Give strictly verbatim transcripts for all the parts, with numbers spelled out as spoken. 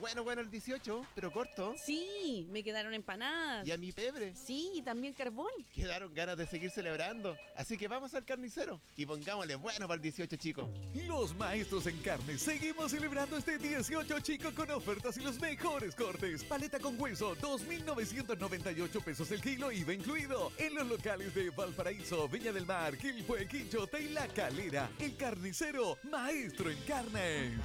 bueno, bueno el dieciocho, pero corto. Sí, me quedaron empanadas. Y a mi pebre. Sí, y también carbón. Quedaron ganas de seguir celebrando. Así que vamos al carnicero y pongámosle bueno para el dieciocho, chicos. Los maestros en carne seguimos celebrando este dieciocho, chico, con ofertas y los mejores cortes. Paleta con hueso, dos mil novecientos noventa y ocho pesos el kilo, I V A incluido. En los locales de Valparaíso, Viña del Mar, Quilpué, Quinchota y La Calera. El carnicero, maestro en carnes.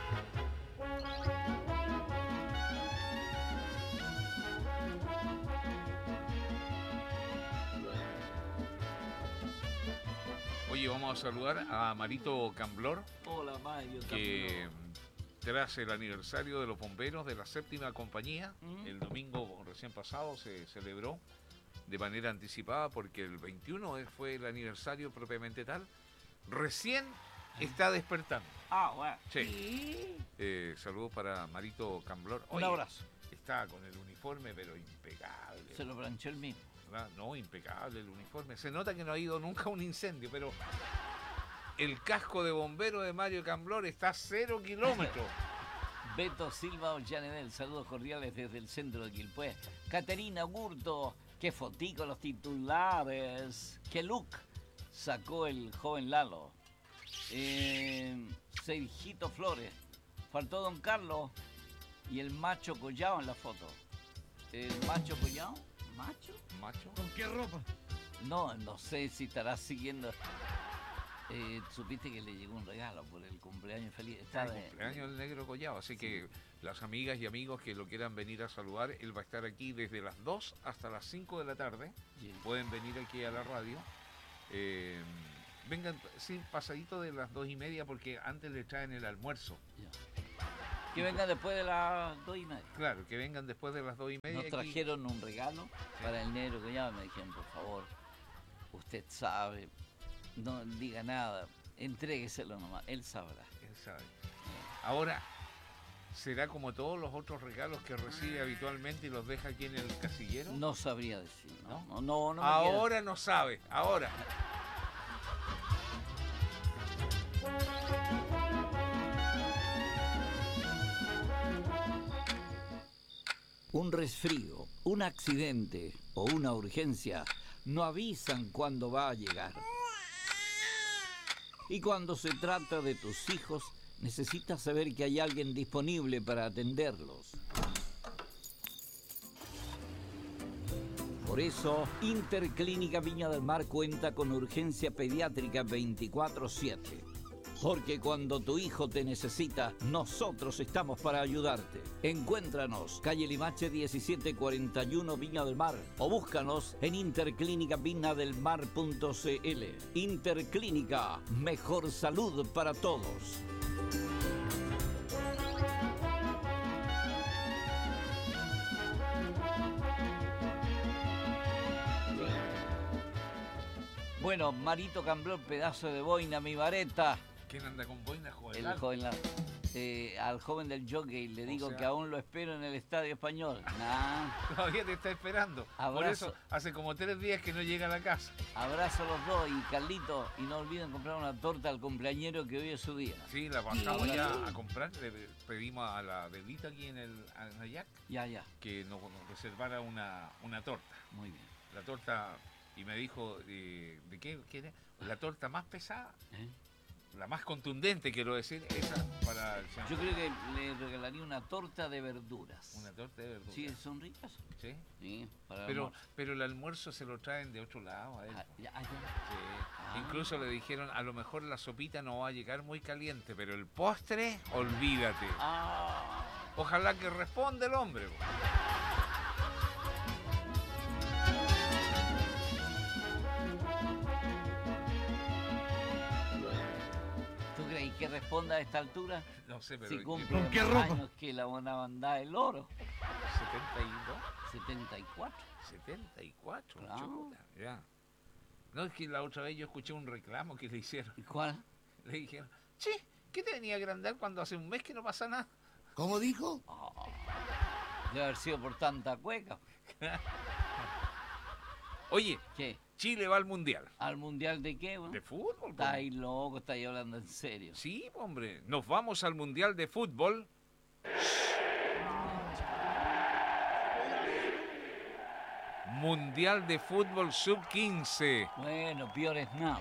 Oye, vamos a saludar a Marito Camblor. Hola, Mario. Que tras el aniversario de los bomberos de la séptima compañía, ¿Mm? el domingo recién pasado se celebró de manera anticipada porque el veintiuno fue el aniversario propiamente tal. Recién está despertando. Ah, bueno. Sí. ¿Sí? Eh, saludos para Marito Camblor. Oye, un abrazo. Está con el uniforme, pero impecable. Se lo planchó el mismo. No, impecable el uniforme. Se nota que no ha ido nunca a un incendio, pero el casco de bombero de Mario Camblor está a cero kilómetros. Beto Silva Ollanedel, saludos cordiales desde el centro de Quilpué. Caterina Gurto, qué fotico los titulares. Qué look sacó el joven Lalo. Eh, Sergito Flores, faltó Don Carlos y el macho Collao en la foto. El macho Collao. ¿Macho? ¿Macho? ¿Con qué ropa? No, no sé si estarás siguiendo. Eh, supiste que le llegó un regalo por el cumpleaños feliz. Está el de, cumpleaños del Negro Collao, así sí. que las amigas y amigos que lo quieran venir a saludar, él va a estar aquí desde las dos hasta las cinco de la tarde. Sí. Pueden venir aquí a la radio. Eh, vengan, sí, pasadito de las dos y media porque antes le traen el almuerzo. Ya. Que vengan después de las dos y media. Claro, que vengan después de las dos y media. Nos trajeron aquí un regalo sí. para el negro Collao. Me dijeron, por favor, usted sabe, no diga nada, entrégueselo nomás, él sabrá. Él sabe. Ahora, ¿será como todos los otros regalos que recibe habitualmente y los deja aquí en el casillero? No sabría decir, ¿no? No, no, no ahora quiero. No sabe, ahora. Un resfrío, un accidente o una urgencia no avisan cuándo va a llegar. Y cuando se trata de tus hijos, necesitas saber que hay alguien disponible para atenderlos. Por eso, Interclínica Viña del Mar cuenta con urgencia pediátrica veinticuatro siete. Porque cuando tu hijo te necesita, nosotros estamos para ayudarte. Encuéntranos, calle Limache diecisiete cuarenta y uno, Viña del Mar. O búscanos en interclínica viña del mar punto c l. Interclínica, mejor salud para todos. Bueno, Marito Camblor, pedazo de boina, mi vareta. ¿Quién anda con boina, joven? El joven Lalo. Eh, al joven del jockey le digo o sea, que aún lo espero en el Estadio Español. Nah. Todavía te está esperando. Abrazo. Por eso hace como tres días que no llega a la casa. Abrazo a los dos y Carlito. Y no olviden comprar una torta al cumpleañero que hoy es su día. Sí, la pasamos sí. ya a comprar. Le pedimos a la Delita aquí en el Anayac ya, ya. que nos, nos reservara una, una torta. Muy bien. La torta, y me dijo, eh, ¿de qué quiere? La torta más pesada. ¿Eh? La más contundente, quiero decir, esa para el señor. Yo creo que le regalaría una torta de verduras. Una torta de verduras. Sí, son ricas. Sí. Sí, para pero, el pero el almuerzo se lo traen de otro lado a él. Ah, ya, ya. Sí. Ah. Incluso le dijeron, a lo mejor la sopita no va a llegar muy caliente, pero el postre, olvídate. Ah. Ojalá que responda el hombre. ¿Y que responda a esta altura? No sé, pero... Si cumple ¿con qué ropa? Años que la buena banda el oro. ¿setenta y dos? setenta y cuatro. setenta y cuatro, claro. Chuta, ya. No, es que la otra vez yo escuché un reclamo que le hicieron. ¿Y cuál? Le dijeron, che, ¿qué te venía a agrandar cuando hace un mes que no pasa nada? ¿Cómo dijo? Oh, debe haber sido por tanta cueca. Oye, ¿qué? Chile va al Mundial. ¿Al Mundial de qué? ¿No? De fútbol. Estáis loco, estáis hablando en serio. Sí, hombre, nos vamos al Mundial de fútbol. Mundial de Fútbol sub quince. Bueno, peor es nada.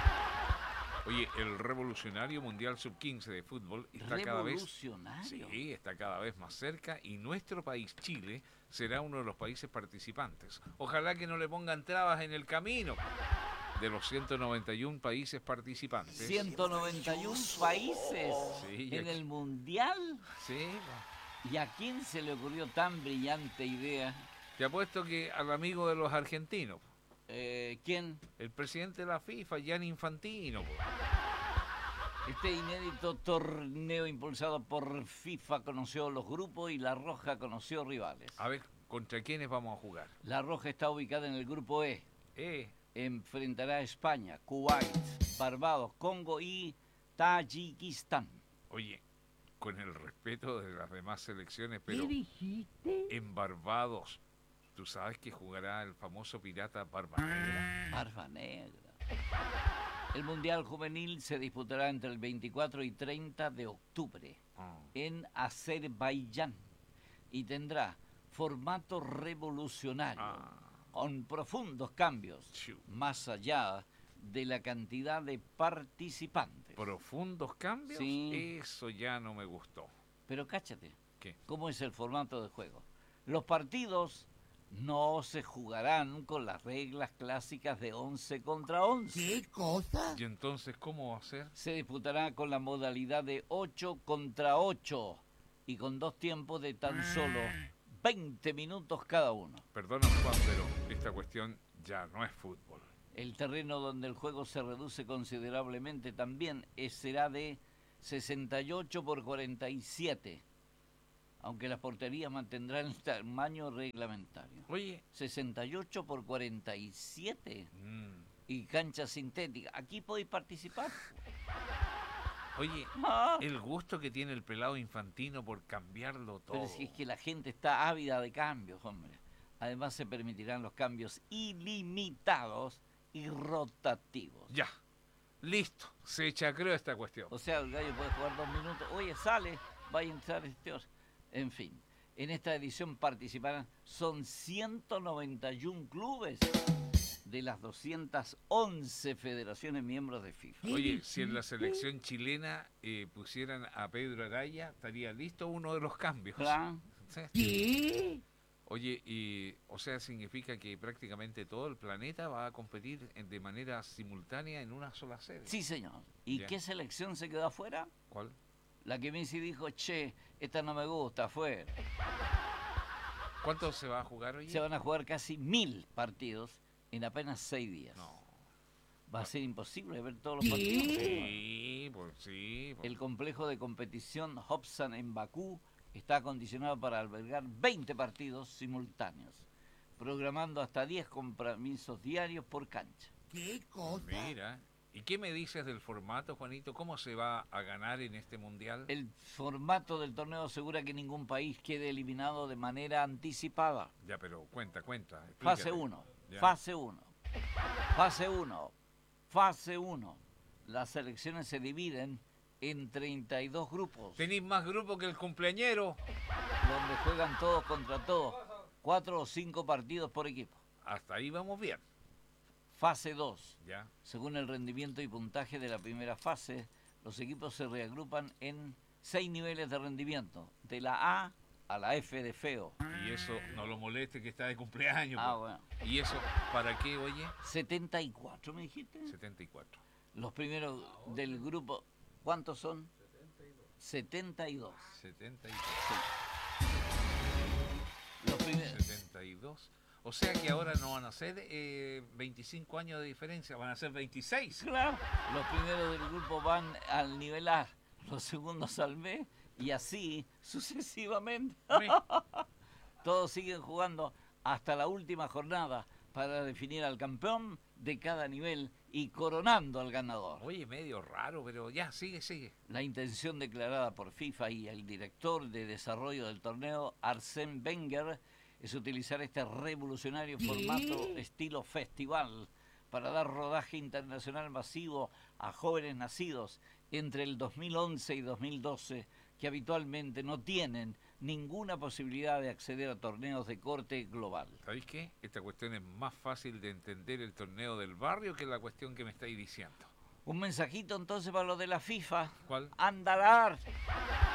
Oye, el revolucionario Mundial sub quince de fútbol está cada vez... ¿Revolucionario? Sí, está cada vez más cerca y nuestro país, Chile, será uno de los países participantes. Ojalá que no le pongan trabas en el camino de los ciento noventa y uno países participantes. ciento noventa y uno países Sí, en ya- el Mundial. Sí, ¿Y a quién se le ocurrió tan brillante idea? te apuesto que al amigo de los argentinos, Eh, ¿Quién? el presidente de la FIFA, Gianni Infantino. po. Este inédito torneo impulsado por FIFA conoció los grupos y La Roja conoció rivales. A ver, ¿contra quiénes vamos a jugar? La Roja está ubicada en el grupo E. Eh, Enfrentará a España, Kuwait, Barbados, Congo y Tayikistán. oye, con el respeto de las demás selecciones, pero en Barbados, ¿tú sabes que jugará el famoso pirata Barba Negra? Barba Negra. El Mundial Juvenil se disputará entre el veinticuatro y treinta de octubre Ah, en Azerbaiyán y tendrá formato revolucionario ah, con profundos cambios chu. más allá de la cantidad de participantes. ¿Profundos cambios? Sí. Eso ya no me gustó. Pero cáchate, ¿Qué? ¿cómo es el formato de juego? Los partidos no se jugarán con las reglas clásicas de once contra once. ¿Y entonces cómo va a ser? Se disputará con la modalidad de ocho contra ocho y con dos tiempos de tan solo veinte minutos cada uno. Perdona, Juan, pero esta cuestión ya no es fútbol. El terreno donde el juego se reduce considerablemente también es- será de sesenta y ocho por cuarenta y siete, aunque las porterías mantendrán el tamaño reglamentario. Oye, sesenta y ocho por cuarenta y siete mm, y cancha sintética. Aquí podéis participar. oye, Ah, el gusto que tiene el pelado Infantino por cambiarlo todo. pero si es que la gente está ávida de cambios, hombre. Además se permitirán los cambios ilimitados y rotativos. Ya, listo, se chacreó esta cuestión. O sea, el gallo puede jugar dos minutos. Oye, sale, va a entrar este otro. En fin, en esta edición participarán, son ciento noventa y uno clubes de las doscientas once federaciones miembros de FIFA. Oye, si en la selección chilena eh, pusieran a Pedro Araya, estaría listo uno de los cambios. Claro. Sí. Oye, y, o sea, significa que prácticamente todo el planeta va a competir en- de manera simultánea en una sola sede. Sí, señor. ¿Y Ya. qué selección se quedó afuera? ¿Cuál? La que Messi dijo, che, esta no me gusta, afuera. ¿Cuánto se va a jugar hoy? Se van a jugar casi mil partidos en apenas seis días. No. Va a ser imposible ver todos los partidos. Sí, pues sí. pues. El complejo de competición Hobsan en Bakú está acondicionado para albergar veinte partidos simultáneos, programando hasta diez compromisos diarios por cancha. Mira. ¿Y qué me dices del formato, Juanito? ¿Cómo se va a ganar en este mundial? El formato del torneo asegura que ningún país quede eliminado de manera anticipada. Ya, pero cuenta, cuenta. Fase explícate. uno, Ya. fase uno, fase uno, fase uno. Las selecciones se dividen en treinta y dos grupos, Tenéis más grupo que el cumpleañero. donde juegan todos contra todos, cuatro o cinco partidos por equipo. Hasta ahí vamos bien. Fase dos. Ya. Según el rendimiento y puntaje de la primera fase, los equipos se reagrupan en seis niveles de rendimiento, de la A a la F de feo. Y eso no lo moleste que está de cumpleaños. Ah, pues. bueno. ¿Y eso para qué, oye? setenta y cuatro, ¿me dijiste? setenta y cuatro. Los primeros del grupo, ¿cuántos son? setenta y dos. setenta y dos. Los primeros. setenta y dos. O sea que ahora no van a ser eh, veinticinco años de diferencia, van a ser veintiséis. Claro. Los primeros del grupo van al nivel A, los segundos al B y así sucesivamente. Todos siguen jugando hasta la última jornada para definir al campeón de cada nivel y coronando al ganador. Oye, medio raro, pero ya, sigue, sigue. La intención declarada por FIFA y el director de desarrollo del torneo, Arsène Wenger, es utilizar este revolucionario formato estilo festival para dar rodaje internacional masivo a jóvenes nacidos entre el dos mil once y dos mil doce que habitualmente no tienen ninguna posibilidad de acceder a torneos de corte global. ¿Sabéis qué? Esta cuestión es más fácil de entender el torneo del barrio que la cuestión que me estáis diciendo. Un mensajito entonces para lo de la FIFA. ¿Cuál? ¡Andalar!